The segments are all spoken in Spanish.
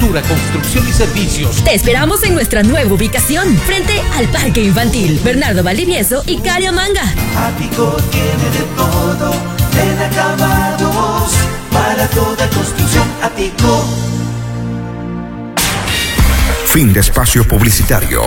arquitectura, construcción y servicios. Te esperamos en nuestra nueva ubicación, frente al Parque Infantil Bernardo Valdivieso y Cariamanga. Ático tiene de todo, en acabados, para toda construcción. Ático. Fin de espacio publicitario.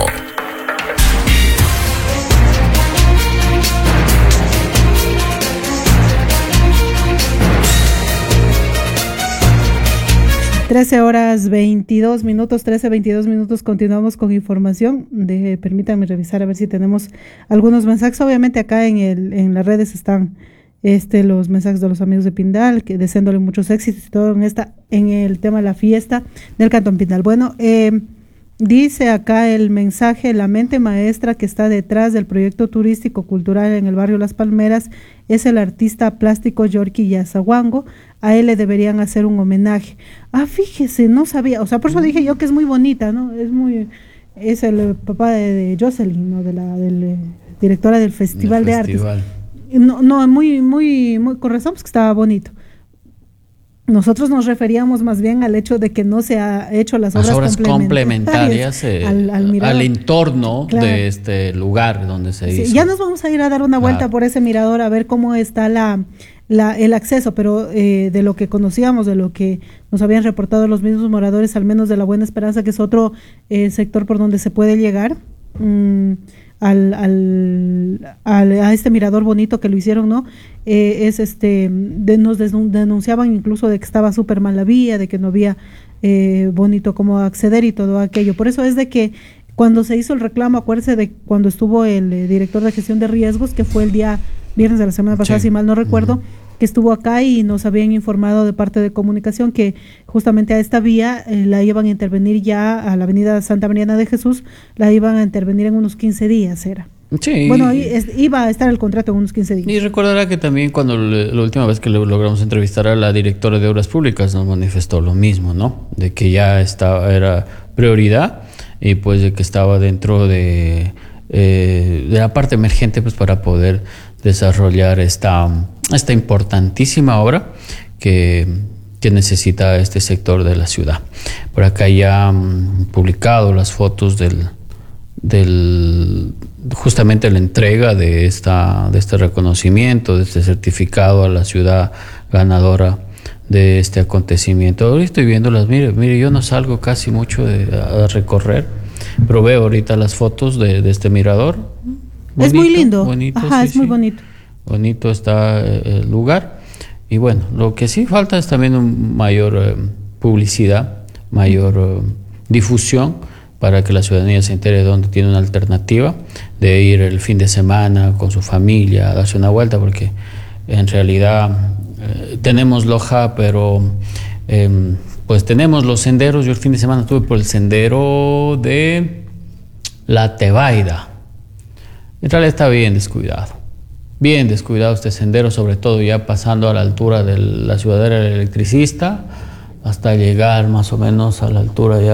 Horas 22 minutos, 13:22 minutos. Continuamos con información. Permítanme revisar a ver si tenemos algunos mensajes. Obviamente acá en las redes están los mensajes de los amigos de Pindal, que deseándole muchos éxitos y todo en el tema de la fiesta del Cantón Pindal. Bueno, dice acá el mensaje: la mente maestra que está detrás del proyecto turístico cultural en el barrio Las Palmeras es el artista plástico Yorky Yazahuango. A él le deberían hacer un homenaje. Fíjese, no sabía, o sea, por eso dije yo que es muy bonita, ¿no? Es el papá de Jocelyn, ¿no? De la directora del Festival de Artes. No, muy, con razón, pues que estaba bonito. Nosotros nos referíamos más bien al hecho de que no se ha hecho las obras complementarias al entorno, claro, de este lugar donde se hizo. Ya nos vamos a ir a dar una vuelta por ese mirador a ver cómo está el acceso, pero de lo que conocíamos, de lo que nos habían reportado los mismos moradores, al menos de la Buena Esperanza, que es otro sector por donde se puede llegar, a este mirador bonito que lo hicieron, ¿no? Nos denunciaban incluso de que estaba súper mal la vía, de que no había bonito cómo acceder y todo aquello. Por eso es de que cuando se hizo el reclamo, acuérdense de cuando estuvo el director de gestión de riesgos, que fue el día viernes de la semana pasada, si mal no recuerdo, que estuvo acá y nos habían informado de parte de comunicación que justamente a esta vía la iban a intervenir ya, a la avenida Santa Mariana de Jesús, la iban a intervenir en unos 15 días, era. Sí. Bueno, iba a estar el contrato en unos 15 días. Y recordará que también cuando la última vez que logramos entrevistar a la directora de Obras Públicas nos manifestó lo mismo, ¿no? De que ya era prioridad y pues de que estaba dentro de la parte emergente, pues para poder desarrollar esta importantísima obra que necesita este sector de la ciudad. Por acá ya han publicado las fotos justamente la entrega de este reconocimiento, de este certificado a la ciudad ganadora de este acontecimiento. Ahorita estoy viéndolas, mire, yo no salgo casi mucho a recorrer, pero veo ahorita las fotos de este mirador. Bonito, es muy lindo. Bonito, ajá, sí, es muy bonito. Bonito está el lugar. Y bueno, lo que sí falta es también mayor publicidad, mayor difusión, para que la ciudadanía se entere de dónde tiene una alternativa de ir el fin de semana con su familia a darse una vuelta, porque en realidad tenemos Loja, pero pues tenemos los senderos. Yo el fin de semana estuve por el sendero de La Tebaida. En realidad está bien descuidado este sendero, sobre todo ya pasando a la altura de la Ciudadela del Electricista, hasta llegar más o menos a la altura ya